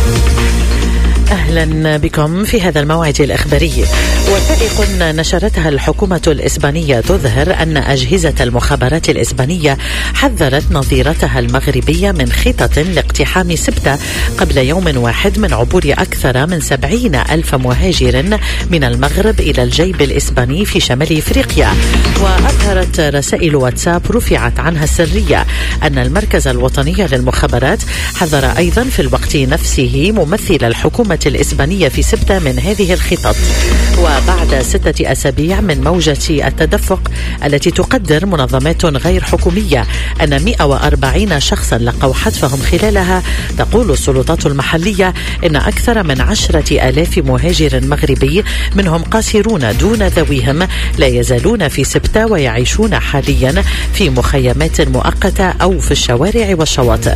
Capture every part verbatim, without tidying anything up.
أهلا بكم في هذا الموعد الإخباري. وثائق نشرتها الحكومة الإسبانية تظهر أن أجهزة المخابرات الإسبانية حذرت نظيرتها المغربية من خطط لاقتحام سبتة قبل يوم واحد من عبور أكثر من سبعين ألف مهاجر من المغرب إلى الجيب الإسباني في شمال إفريقيا. وأظهرت رسائل واتساب رفعت عنها السرية أن المركز الوطني للمخابرات حذر أيضا في الوقت نفسه ممثل الحكومة الإسبانية في سبتة من هذه الخطط. وبعد ستة أسابيع من موجة التدفق التي تقدر منظمات غير حكومية أن مئة وأربعين شخصا لقوا حتفهم خلالها، تقول السلطات المحلية إن أكثر من عشرة آلاف مهاجر مغربي منهم قاصرون دون ذويهم لا يزالون في سبتة ويعيشون حاليا في مخيمات مؤقتة أو في الشوارع والشواطئ.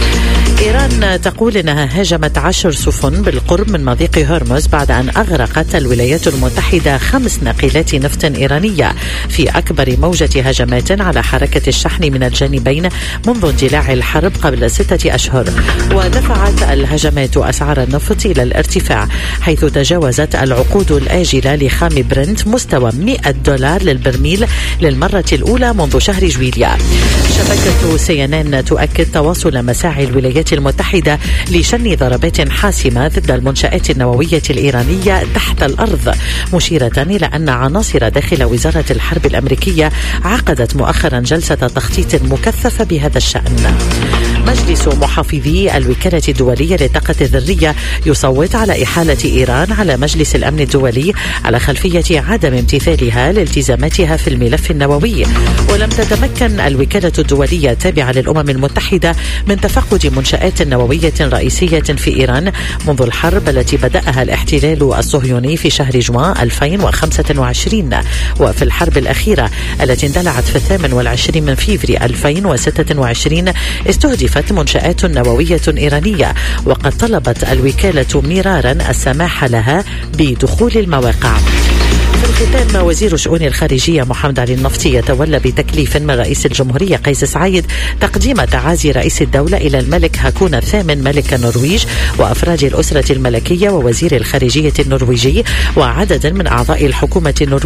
إيران تقول إنها هاجمت عشر سفن بالقرب من مضيق هرمز بعد أن أغرقت الولايات المتحدة خمس ناقلات نفط إيرانية في أكبر موجة هجمات على حركة الشحن من الجانبين منذ اندلاع الحرب قبل ستة أشهر. ودفعت الهجمات أسعار النفط إلى الارتفاع، حيث تجاوزت العقود الآجلة لخام برنت مستوى مئة دولار للبرميل للمرة الأولى منذ شهر جويليا. شبكة سي إن إن تؤكد تواصل مساعي الولايات المتحدة لشن ضربات حاسمة ضد المنشآت النووية الإيرانية تحت الأرض، مشيرة إلى أن عناصر داخل وزارة الحرب الأمريكية عقدت مؤخرا جلسة تخطيط مكثفة بهذا الشأن. مجلس محافظي الوكالة الدولية للطاقة الذرية يصوت على إحالة إيران على مجلس الأمن الدولي على خلفية عدم امتثالها لالتزاماتها في الملف النووي. ولم تتمكن الوكالة الدولية التابعة للأمم المتحدة من تفقد منشآت نووية رئيسية في إيران منذ الحرب التي بدأها الاحتلال الصهيوني في شهر جوان ألفين وخمسة وعشرين، وفي الحرب الأخيرة التي اندلعت في الثامن والعشرين من فيفري ألفين وستة وعشرين استهدف منشآت نووية إيرانية، وقد طلبت الوكالة مرارا السماح لها بدخول المواقع. في الختام، وزير شؤون الخارجية محمد علي النفطي يتولى بتكليف من رئيس الجمهورية قيس سعيد تقديم تعازي رئيس الدولة إلى الملك هاكون الثامن ملك النرويج وأفراد الأسرة الملكية ووزير الخارجية النرويجي وعدد من أعضاء الحكومة النرويجية